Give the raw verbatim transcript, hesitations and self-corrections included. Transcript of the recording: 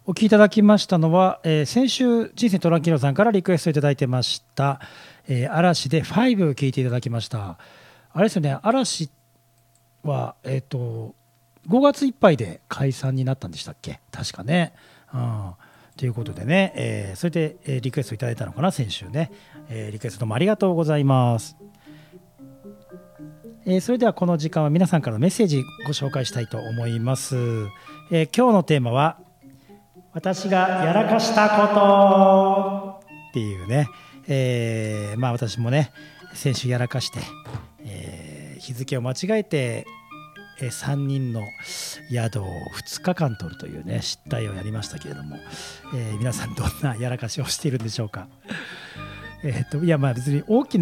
お聞きいただきましたのは、えー先週人生トランキーロさんからリクエストいただいてました、えー嵐でファイブ聞いていただきました。あれですよね、嵐は、えー、とごがついっぱいで解散になったんでしたっけ、確かね。うん、ということでね、えーそれで、えーリクエストいただいたのかな、先週ね。えーリクエストどうもありがとうございます。えーそれではこの時間は皆さんからのメッセージご紹介したいと思います。えー今日のテーマは私がやらかしたことっていうね、えーまあ私もね先週やらかして、えー日付を間違えて、えーさんにんの宿をふつかかん取るというね失態をやりましたけれども、えー皆さんどんなやらかしをしているんでしょうか。えーといやまあ別に大きな